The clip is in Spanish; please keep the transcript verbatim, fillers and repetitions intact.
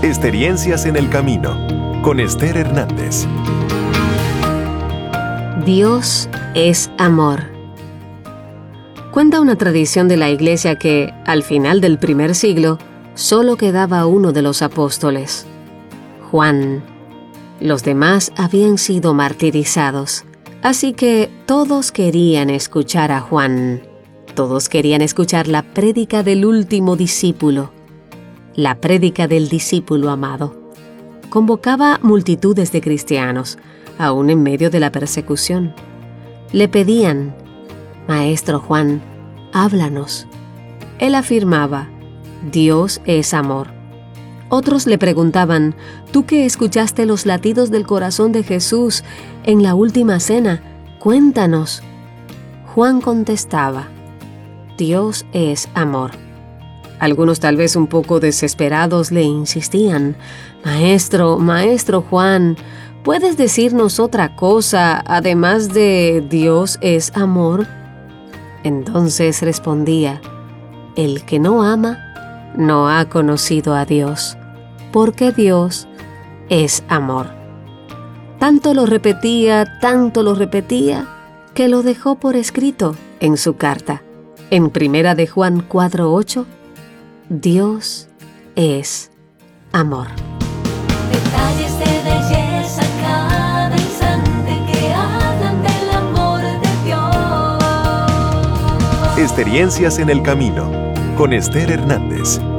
Experiencias en el Camino, con Esther Hernández. Dios es amor. Cuenta una tradición de la Iglesia que, al final del primer siglo, solo quedaba uno de los apóstoles, Juan. Los demás habían sido martirizados, así que todos querían escuchar a Juan. Todos querían escuchar la prédica del último discípulo, la prédica del discípulo amado. Convocaba multitudes de cristianos, aún en medio de la persecución. Le pedían: Maestro Juan, háblanos. Él afirmaba: Dios es amor. Otros le preguntaban: Tú que escuchaste los latidos del corazón de Jesús en la última cena, cuéntanos. Juan contestaba: Dios es amor. Algunos, tal vez un poco desesperados, le insistían: Maestro, Maestro Juan, ¿puedes decirnos otra cosa además de Dios es amor? Entonces respondía: El que no ama, no ha conocido a Dios, porque Dios es amor. Tanto lo repetía, tanto lo repetía, que lo dejó por escrito en su carta. En Primera de Juan cuatro ocho, Dios es amor. Detalles de belleza cada instante que hablan del amor de Dios. Experiencias en el Camino, con Esther Hernández.